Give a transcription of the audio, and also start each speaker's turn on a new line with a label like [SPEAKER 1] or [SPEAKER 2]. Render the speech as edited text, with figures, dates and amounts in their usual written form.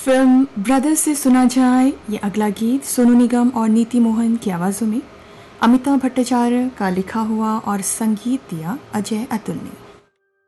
[SPEAKER 1] Film brothers से सुना जाए ये अगला गीत सोनू निगम और नीति मोहन की आवाज़ों में। अमिताभ भट्टाचार्य का लिखा हुआ और संगीत दिया अजय अतुल ने।